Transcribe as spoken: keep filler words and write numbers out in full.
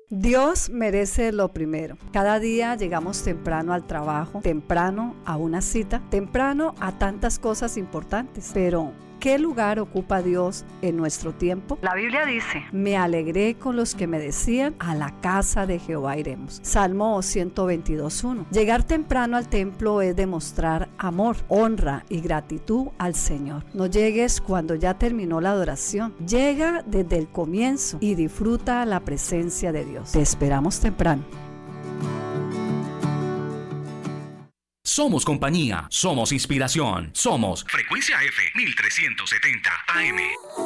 Dios merece lo primero. Cada día llegamos temprano al trabajo, temprano a una cita, temprano a tantas cosas importantes. Pero, ¿qué lugar ocupa Dios en nuestro tiempo? La Biblia dice: me alegré con los que me decían, a la casa de Jehová iremos. Salmo ciento veintidós, uno. Llegar temprano al templo es demostrar amor, honra y gratitud al Señor. No llegues cuando ya terminó la adoración. Llega desde el comienzo y disfruta la presencia de Dios. Te esperamos temprano. Somos compañía, somos inspiración, somos Frecuencia F mil trescientos setenta A M.